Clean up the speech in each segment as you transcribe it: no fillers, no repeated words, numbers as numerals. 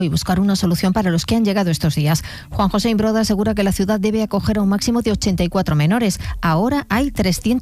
y buscar una solución para los que han llegado estos días. Juan José Imbroda asegura que la ciudad debe acoger a un máximo de 84 menores. Ahora hay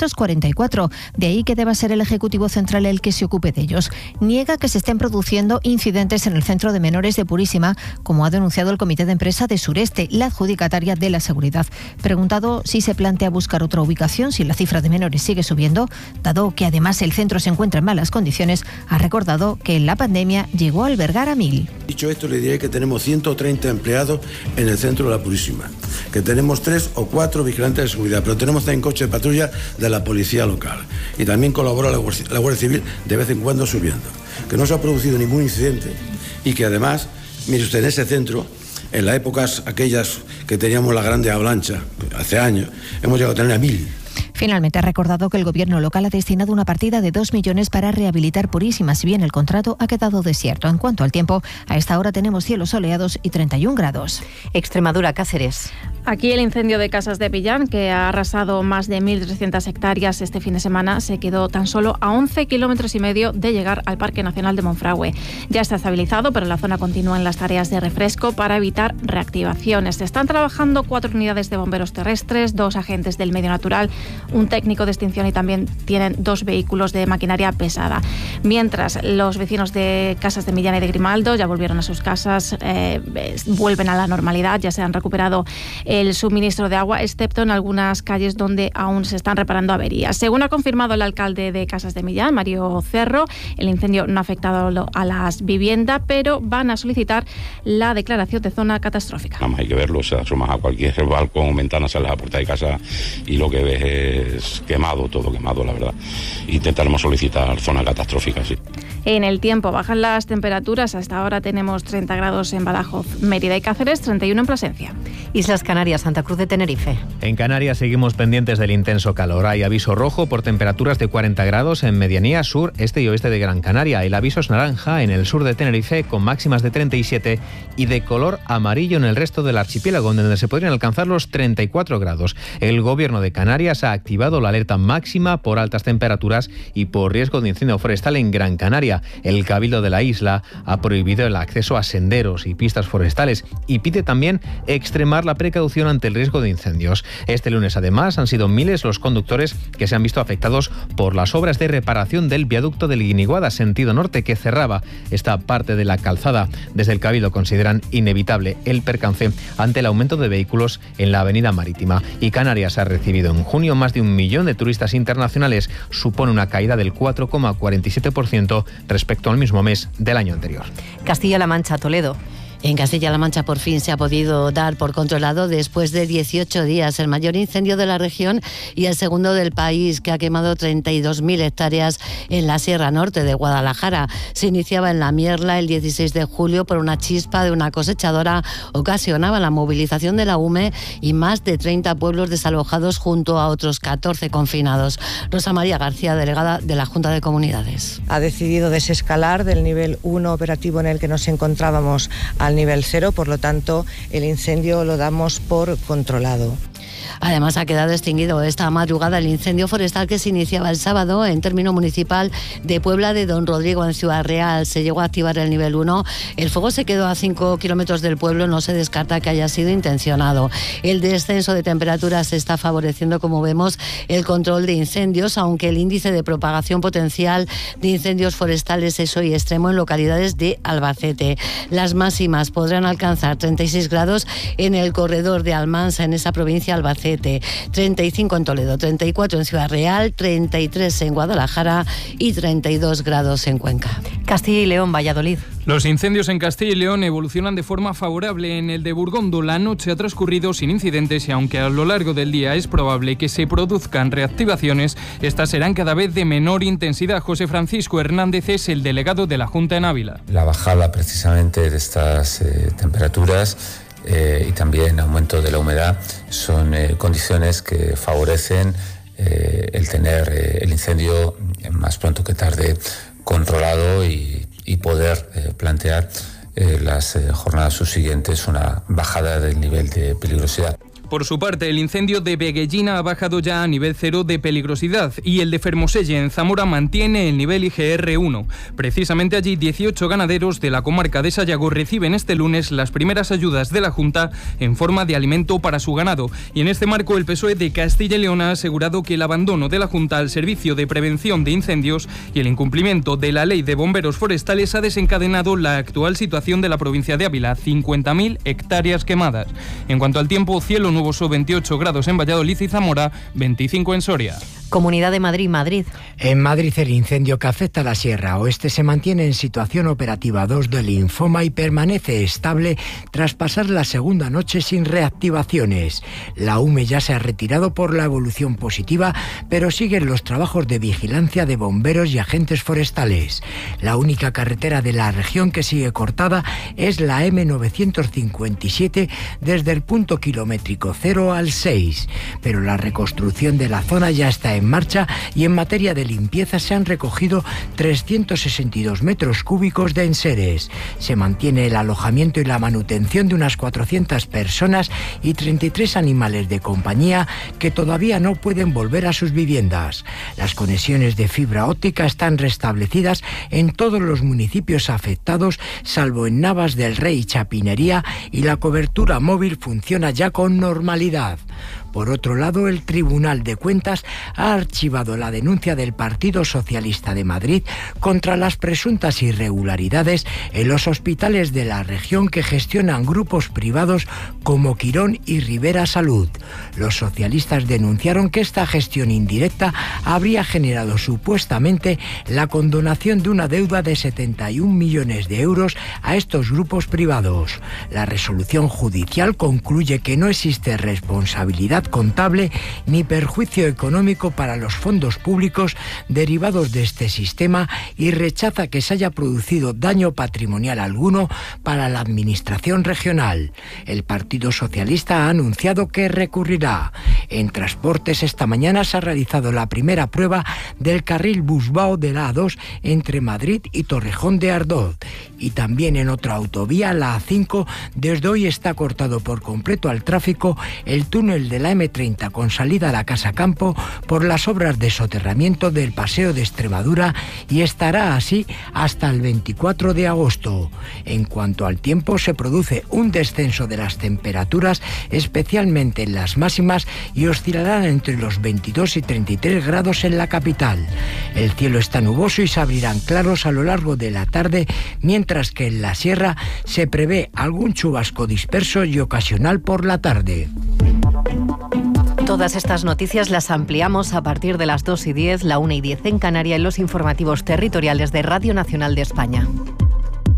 344. De ahí que deba ser el Ejecutivo Central el que se ocupe de ellos. Niega que se estén produciendo incidentes en el centro de menores de Purísima, como ha denunciado el Comité de Empresa de Sureste, la adjudicataria de la seguridad. Preguntado si se plantea buscar otra ubicación si la cifra de menores sigue subiendo, dado que además el centro se encuentra en malas condiciones, ha recordado que en la pandemia llegó a albergar a 1.000. Dicho esto, le diré que tenemos 130 empleados en el centro de la Purísima, que tenemos 3 o 4 vigilantes de seguridad, pero tenemos también coches de patrulla de la policía local y también colabora la Guardia Civil de vez en cuando subiendo. Que no se ha producido ningún incidente y que además, mire usted, en ese centro, en las épocas aquellas que teníamos la grande avalancha, hace años, hemos llegado a tener a 1.000. Finalmente ha recordado que el gobierno local ha destinado una partida de 2 millones para rehabilitar Purísima, si bien el contrato ha quedado desierto. En cuanto al tiempo, a esta hora tenemos cielos soleados y 31 grados. Extremadura, Cáceres. Aquí el incendio de Casas de Pillán, que ha arrasado más de 1.300 hectáreas este fin de semana, se quedó tan solo a 11,5 kilómetros de llegar al Parque Nacional de Monfragüe. Ya está estabilizado, pero en la zona continúan las tareas de refresco para evitar reactivaciones. Se están trabajando 4 unidades de bomberos terrestres, 2 agentes del medio natural, un técnico de extinción y también tienen 2 vehículos de maquinaria pesada. Mientras, los vecinos de Casas de Millán y de Grimaldo ya volvieron a sus casas, vuelven a la normalidad, ya se han recuperado el suministro de agua, excepto en algunas calles donde aún se están reparando averías. Según ha confirmado el alcalde de Casas de Millán, Mario Cerro, el incendio no ha afectado a las viviendas, pero van a solicitar la declaración de zona catastrófica. Nada más hay que verlo, se asomas a cualquier balcón o ventana, sales a la puerta de casa y lo que ves es quemado, todo quemado, la verdad. Intentaremos solicitar zona catastrófica, sí. En el tiempo bajan las temperaturas, hasta ahora tenemos 30 grados en Badajoz, Mérida y Cáceres, 31 en Plasencia. Islas Canarias, Santa Cruz de Tenerife. En Canarias seguimos pendientes del intenso calor. Hay aviso rojo por temperaturas de 40 grados en medianía sur, este y oeste de Gran Canaria. El aviso es naranja en el sur de Tenerife con máximas de 37 y de color amarillo en el resto del archipiélago, donde se podrían alcanzar los 34 grados. El gobierno de Canarias ha activado la alerta máxima por altas temperaturas y por riesgo de incendio forestal en Gran Canaria. El Cabildo de la isla ha prohibido el acceso a senderos y pistas forestales y pide también extremar la precaución ante el riesgo de incendios. Este lunes, además, han sido miles los conductores que se han visto afectados por las obras de reparación del viaducto del Guiniguada, sentido norte, que cerraba esta parte de la calzada. Desde el Cabildo consideran inevitable el percance ante el aumento de vehículos en la avenida marítima. Y Canarias ha recibido en junio más de 1 millón de turistas internacionales. Supone una caída del 4,47% respecto al mismo mes del año anterior. Castilla-La Mancha, Toledo. En Castilla-La Mancha por fin se ha podido dar por controlado después de 18 días el mayor incendio de la región y el segundo del país, que ha quemado 32.000 hectáreas en la Sierra Norte de Guadalajara. Se iniciaba en La Mierla el 16 de julio por una chispa de una cosechadora, ocasionaba la movilización de la UME y más de 30 pueblos desalojados junto a otros 14 confinados. Rosa María García, delegada de la Junta de Comunidades. Ha decidido desescalar del nivel 1 operativo en el que nos encontrábamos al nivel 0, por lo tanto el incendio lo damos por controlado. Además, ha quedado extinguido esta madrugada el incendio forestal que se iniciaba el sábado en término municipal de Puebla de Don Rodrigo, en Ciudad Real. Se llegó a activar el nivel 1. El fuego se quedó a 5 kilómetros del pueblo. No se descarta que haya sido intencionado. El descenso de temperaturas está favoreciendo, como vemos, el control de incendios, aunque el índice de propagación potencial de incendios forestales es hoy extremo en localidades de Albacete. Las máximas podrán alcanzar 36 grados en el corredor de Almansa, en esa provincia Albacete. 35 en Toledo, 34 en Ciudad Real, 33 en Guadalajara y 32 grados en Cuenca. Castilla y León, Valladolid. Los incendios en Castilla y León evolucionan de forma favorable. En el de Burgondo la noche ha transcurrido sin incidentes y aunque a lo largo del día es probable que se produzcan reactivaciones, estas serán cada vez de menor intensidad. José Francisco Hernández es el delegado de la Junta en Ávila. La bajada precisamente de estas temperaturas y también aumento de la humedad son condiciones que favorecen el tener el incendio más pronto que tarde controlado y poder plantear las jornadas subsiguientes una bajada del nivel de peligrosidad. Por su parte, el incendio de Beguellina ha bajado ya a nivel 0 de peligrosidad y el de Fermoselle en Zamora mantiene el nivel IGR1. Precisamente allí 18 ganaderos de la comarca de Sayago reciben este lunes las primeras ayudas de la Junta en forma de alimento para su ganado. Y en este marco el PSOE de Castilla y León ha asegurado que el abandono de la Junta al Servicio de Prevención de Incendios y el incumplimiento de la Ley de Bomberos Forestales ha desencadenado la actual situación de la provincia de Ávila, 50.000 hectáreas quemadas. En cuanto al tiempo, cielo nuboso, 28 grados en Valladolid y Zamora, 25 en Soria. Comunidad de Madrid, Madrid. En Madrid el incendio que afecta a la Sierra Oeste se mantiene en situación operativa 2 de linfoma y permanece estable tras pasar la segunda noche sin reactivaciones. La UME ya se ha retirado por la evolución positiva, pero siguen los trabajos de vigilancia de bomberos y agentes forestales. La única carretera de la región que sigue cortada es la M957 desde el punto kilométrico 0 al 6, pero la reconstrucción de la zona ya está en marcha y en materia de limpieza se han recogido 362 metros cúbicos de enseres. Se mantiene el alojamiento y la manutención de unas 400 personas y 33 animales de compañía que todavía no pueden volver a sus viviendas. Las conexiones de fibra óptica están restablecidas en todos los municipios afectados, salvo en Navas del Rey y Chapinería, y la cobertura móvil funciona ya con normalidad. Por otro lado, el Tribunal de Cuentas ha archivado la denuncia del Partido Socialista de Madrid contra las presuntas irregularidades en los hospitales de la región que gestionan grupos privados como Quirón y Rivera Salud. Los socialistas denunciaron que esta gestión indirecta habría generado supuestamente la condonación de una deuda de 71 millones de euros a estos grupos privados. La resolución judicial concluye que no existe responsabilidad contable ni perjuicio económico para los fondos públicos derivados de este sistema y rechaza que se haya producido daño patrimonial alguno para la administración regional. El Partido Socialista ha anunciado que recurrirá. En transportes, esta mañana se ha realizado la primera prueba del carril Busbao de la A2 entre Madrid y Torrejón de Ardoz. Y también en otra autovía, la A5, desde hoy está cortado por completo al tráfico el túnel de la M30 con salida a la Casa Campo por las obras de soterramiento del Paseo de Extremadura y estará así hasta el 24 de agosto. En cuanto al tiempo, se produce un descenso de las temperaturas, especialmente en las máximas, y oscilarán entre los 22 y 33 grados en la capital. El cielo está nuboso y se abrirán claros a lo largo de la tarde, mientras que en la sierra se prevé algún chubasco disperso y ocasional por la tarde. Todas estas noticias las ampliamos a partir de las 2:10, la 1:10 en Canarias, en los informativos territoriales de Radio Nacional de España.